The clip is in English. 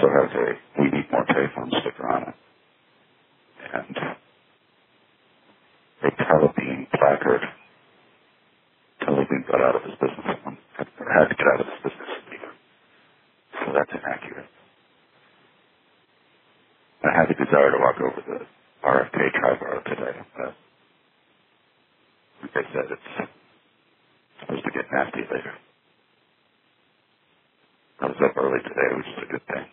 also has a "We Need More Payphone" sticker on it. And a Telebeam placard. Telebeam got out of his business, or had to get out of his business. So that's inaccurate. I had the desire to walk over the RFK Tri-Bar today, but like I said, it's supposed to get nasty later. I was up early today, which is a good thing.